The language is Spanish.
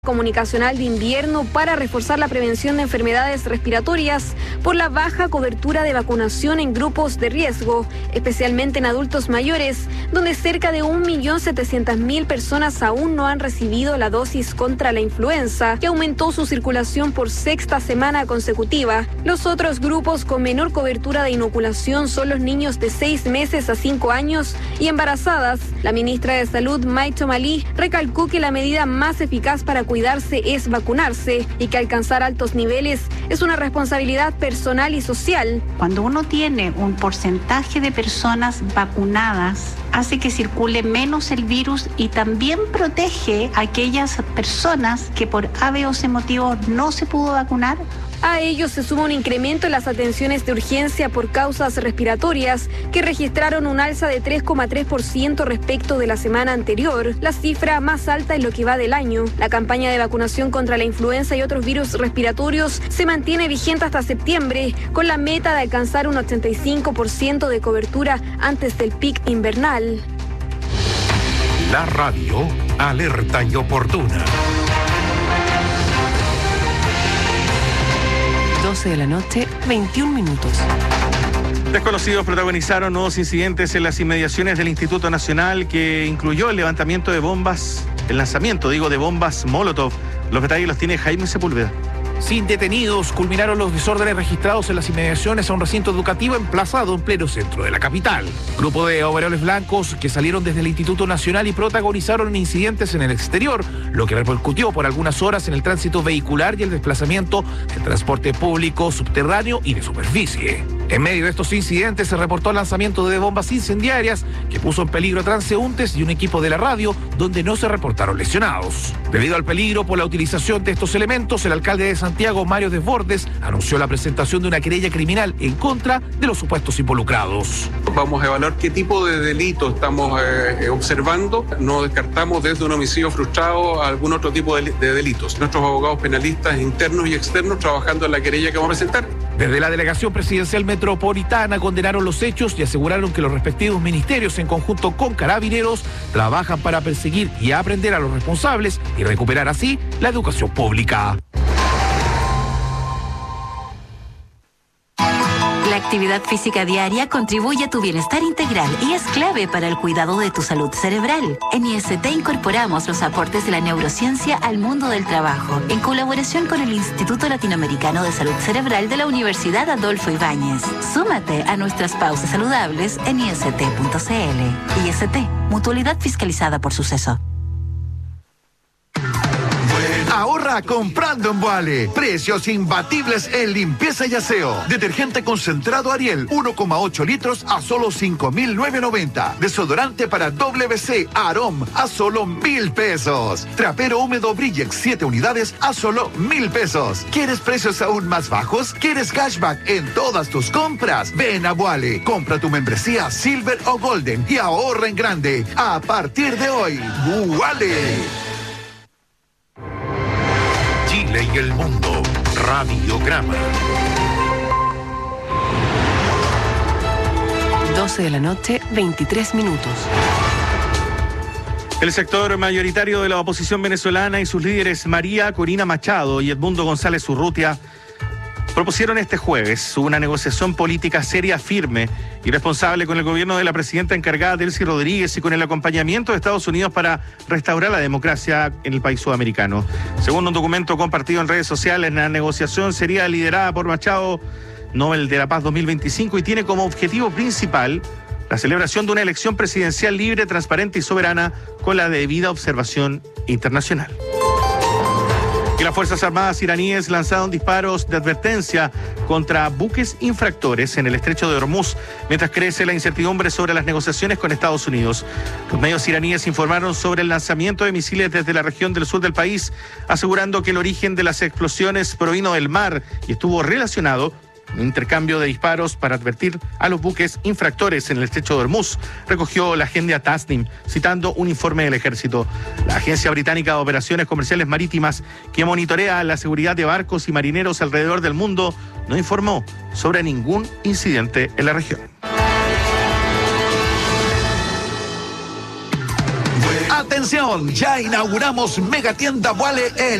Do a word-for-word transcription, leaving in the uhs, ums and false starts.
comunicacional de invierno para reforzar la prevención de enfermedades respiratorias por la baja cobertura de vacunación en grupos de riesgo, especialmente en adultos mayores, donde cerca de un millón setecientas mil personas aún no han recibido la dosis contra la influenza, que aumentó su circulación por sexta semana consecutiva. Los otros grupos con menor cobertura de inoculación son los niños de seis meses a cinco años y embarazadas. La ministra de Salud, Mai Chomali, recalcó que la medida más eficaz para cuidarse es vacunarse y que alcanzar altos niveles es una responsabilidad personal y social. Cuando uno tiene un porcentaje de personas vacunadas, hace que circule menos el virus y también protege a aquellas personas que por A, B o C motivos no se pudo vacunar. A ello se suma un incremento en las atenciones de urgencia por causas respiratorias, que registraron un alza de tres coma tres por ciento respecto de la semana anterior, la cifra más alta en lo que va del año. La campaña de vacunación contra la influenza y otros virus respiratorios se mantiene vigente hasta septiembre, con la meta de alcanzar un ochenta y cinco por ciento de cobertura antes del pic invernal. La radio alerta y oportuna. doce de la noche, veintiún minutos. Desconocidos protagonizaron nuevos incidentes en las inmediaciones del Instituto Nacional, que incluyó el levantamiento de bombas, el lanzamiento, digo, de bombas Molotov. Los detalles los tiene Jaime Sepúlveda. Sin detenidos, culminaron los desórdenes registrados en las inmediaciones a un recinto educativo emplazado en pleno centro de la capital. Grupo de overoles blancos que salieron desde el Instituto Nacional y protagonizaron incidentes en el exterior, lo que repercutió por algunas horas en el tránsito vehicular y el desplazamiento del transporte público, subterráneo y de superficie. En medio de estos incidentes se reportó el lanzamiento de bombas incendiarias que puso en peligro a transeúntes y un equipo de la radio, donde no se reportaron lesionados. Debido al peligro por la utilización de estos elementos, el alcalde de Santiago, Mario Desbordes, anunció la presentación de una querella criminal en contra de los supuestos involucrados. Vamos a evaluar qué tipo de delito estamos eh, observando. No descartamos desde un homicidio frustrado a algún otro tipo de, de delitos. Nuestros abogados penalistas internos y externos trabajando en la querella que vamos a presentar. Desde la Delegación Presidencial Metropolitana condenaron los hechos y aseguraron que los respectivos ministerios, en conjunto con Carabineros, trabajan para perseguir y aprender a los responsables y recuperar así la educación pública. La actividad física diaria contribuye a tu bienestar integral y es clave para el cuidado de tu salud cerebral. En I S T incorporamos los aportes de la neurociencia al mundo del trabajo, en colaboración con el Instituto Latinoamericano de Salud Cerebral de la Universidad Adolfo Ibáñez. Súmate a nuestras pausas saludables en i s t punto c l. I S T, mutualidad fiscalizada por Suceso. Ahorra comprando en Boale. Precios imbatibles en limpieza y aseo. Detergente concentrado Ariel, uno coma ocho litros a solo cinco mil novecientos noventa. Desodorante para W C Arom a solo mil pesos. Trapero húmedo Brillex, siete unidades a solo mil pesos. ¿Quieres precios aún más bajos? ¿Quieres cashback en todas tus compras? Ven a Boale. Compra tu membresía Silver o Golden y ahorra en grande. A partir de hoy, Boale. Chile y el mundo. Radiograma. doce de la noche, veintitrés minutos. El sector mayoritario de la oposición venezolana y sus líderes María Corina Machado y Edmundo González Urrutia propusieron este jueves una negociación política seria, firme y responsable con el gobierno de la presidenta encargada Delcy Rodríguez y con el acompañamiento de Estados Unidos para restaurar la democracia en el país sudamericano. Según un documento compartido en redes sociales, la negociación sería liderada por Machado, Nobel de la Paz dos mil veinticinco, y tiene como objetivo principal la celebración de una elección presidencial libre, transparente y soberana con la debida observación internacional. Y las Fuerzas Armadas iraníes lanzaron disparos de advertencia contra buques infractores en el estrecho de Hormuz, mientras crece la incertidumbre sobre las negociaciones con Estados Unidos. Los medios iraníes informaron sobre el lanzamiento de misiles desde la región del sur del país, asegurando que el origen de las explosiones provino del mar y estuvo relacionado un intercambio de disparos para advertir a los buques infractores en el estrecho de Hormuz, recogió la agencia Tasnim, citando un informe del ejército. La Agencia Británica de Operaciones Comerciales Marítimas, que monitorea la seguridad de barcos y marineros alrededor del mundo, no informó sobre ningún incidente en la región. Atención, ya inauguramos Megatienda Vuale en